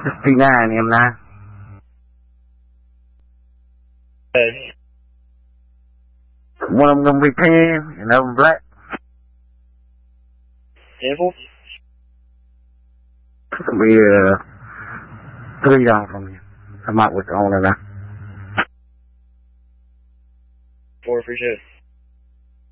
ปีหน้าเนี่ยนะ One of them gonna be 10, and other black. Info? It's gonna be $3 from you. I'm out with the owner now. For free shit.